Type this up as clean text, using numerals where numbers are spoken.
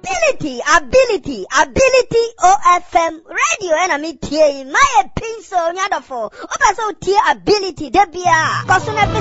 ability OFM radio and me tie my pencil nyadofo oba so tie ability debia koso na